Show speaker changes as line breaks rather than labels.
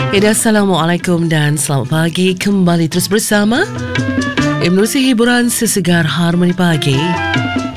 Assalamualaikum dan selamat pagi. Kembali terus bersama Emosi Hiburan Sesegar Harmoni Pagi